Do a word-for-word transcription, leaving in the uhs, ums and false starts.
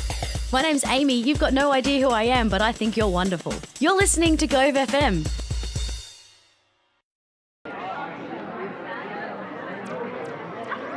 My name's Amy. You've got no idea who I am, but I think you're wonderful. You're listening to Gove F M.